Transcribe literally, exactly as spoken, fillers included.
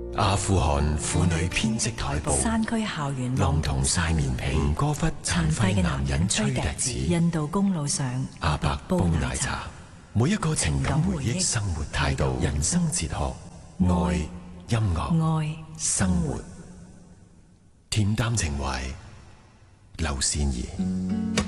阿富汗婦女編織台步， 山區校園浪童曬棉被，吳哥窟殘廢嘅男人吹笛子， 印度公路上阿伯煲奶茶，每一個情感回憶、生活態度、人生哲學、愛、音樂、 愛、 生活，恬淡情懷，劉善儀。